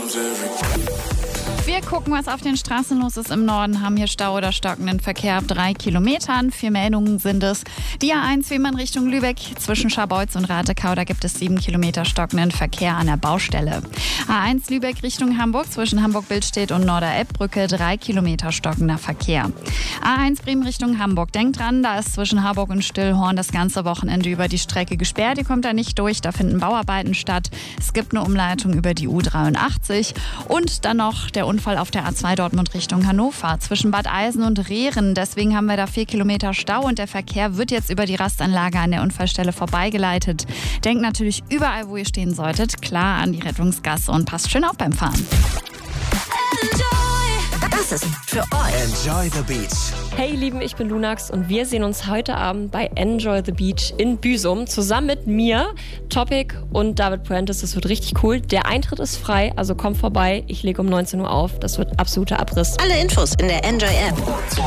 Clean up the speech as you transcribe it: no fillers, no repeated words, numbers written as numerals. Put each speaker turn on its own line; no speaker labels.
Wir gucken, was auf den Straßen los ist im Norden, haben hier Stau oder stockenden Verkehr ab 3 Kilometern. 4 Meldungen sind es. Die A1 Fehmarn Richtung Lübeck zwischen Scharbeutz und Ratekau, da gibt es 7 Kilometer stockenden Verkehr an der Baustelle. A1 Lübeck Richtung Hamburg zwischen Hamburg-Billstedt und Norder-Epp-Brücke 3 Kilometer stockender Verkehr. A1 Bremen Richtung Hamburg, denkt dran, da ist zwischen Harburg und Stillhorn das ganze Wochenende über die Strecke gesperrt. Die kommt da nicht durch, da finden Bauarbeiten statt. Es gibt eine Umleitung über die U83 und dann noch der Unfall auf der A2 Dortmund Richtung Hannover zwischen Bad Eisen und Rehren. Deswegen haben wir da 4 Kilometer Stau und der Verkehr wird jetzt über die Rastanlage an der Unfallstelle vorbeigeleitet. Denkt natürlich überall, wo ihr stehen solltet, klar an die Rettungsgasse und passt schön auf beim Fahren.
Das ist für euch.
Enjoy the Beach.
Hey ihr Lieben, ich bin Lunax und wir sehen uns heute Abend bei Enjoy the Beach in Büsum zusammen mit mir, Topic und David Puentes. Das wird richtig cool. Der Eintritt ist frei, also kommt vorbei. Ich lege um 19 Uhr auf. Das wird absoluter Abriss.
Alle Infos in der Enjoy App.